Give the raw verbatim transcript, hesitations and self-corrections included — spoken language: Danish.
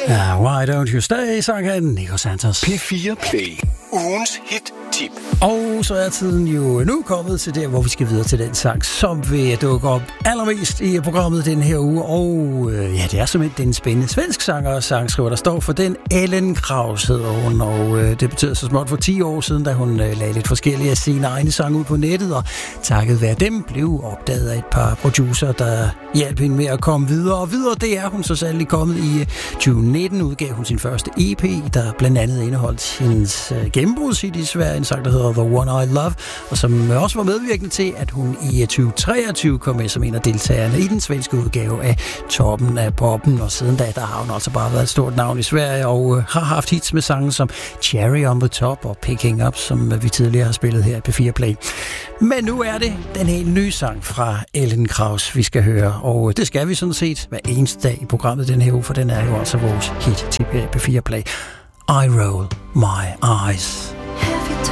Ja, Why Don't You Stay, sang han Nico Santos. P fire Play. Ugens hit-tip. Og så er tiden jo nu kommet til der, hvor vi skal videre til den sang, som vil dukke op allermest i programmet den her uge. Og øh, ja, det er simpelthen den spændende svensk sanger og sangskriver, der står for den. Ellen Krause hedder hun, og øh, det betyder så småt for ti år siden, da hun øh, lagde lidt forskellige af sine egne sange ud på nettet, og takket være dem blev opdaget af et par producer, der hjalp hende med at komme videre og videre. Det er hun så sandelig kommet i tyve nitten, udgav hun sin første E P, der blandt andet indeholdt hendes øh, gennembrudshit i Sverige, en sang, der hedder The One I Love, og som også var medvirkende til, at hun i tyve treogtyve kom med som en af deltagerne i den svenske udgave af Toppen af Poppen, og siden da, der har hun altså bare været et stort navn i Sverige, og øh, har haft hits med sange som Cherry on the Top og Picking Up, som øh, vi tidligere har spillet her på P fire Play. Men nu er det den helt nye sang fra Ellen Krause, vi skal høre, og det skal vi sådan set hver eneste dag i programmet den her uge, for den er jo altså vores hit til P fire Play. I Roll My Eyes.